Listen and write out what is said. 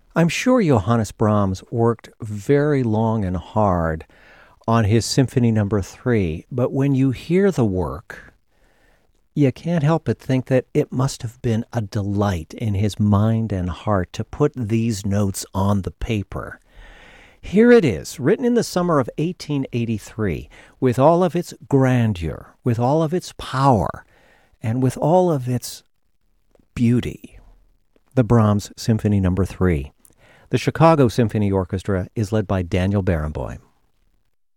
I'm sure Johannes Brahms worked very long and hard on his Symphony Number 3, but when you hear the work, you can't help but think that it must have been a delight in his mind and heart to put these notes on the paper. Here it is, written in the summer of 1883, with all of its grandeur, with all of its power, and with all of its beauty. The Brahms Symphony Number 3. The Chicago Symphony Orchestra is led by Daniel Barenboim.